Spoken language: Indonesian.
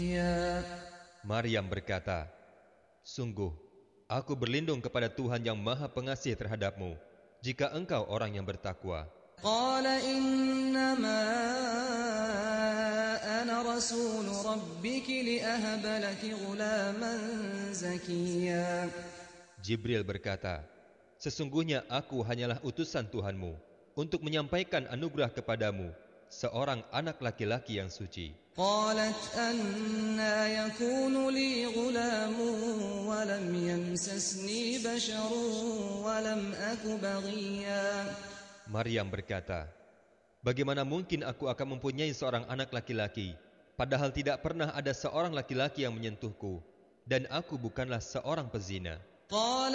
Maryam berkata, "Sungguh, aku berlindung kepada Tuhan yang Maha Pengasih terhadapmu, jika engkau orang yang bertakwa." قال إنما أنا رسول ربك لأهب لك غلاما زكيا. Jibril berkata, "Sesungguhnya aku hanyalah utusan Tuhanmu untuk menyampaikan anugerah kepadamu, seorang anak laki-laki yang suci." قالت أنى يكون لي غلام ولم يمسسني بشر ولم أك بغيا. Maryam berkata, "Bagaimana mungkin aku akan mempunyai seorang anak laki-laki, padahal tidak pernah ada seorang laki-laki yang menyentuhku, dan aku bukanlah seorang pezina."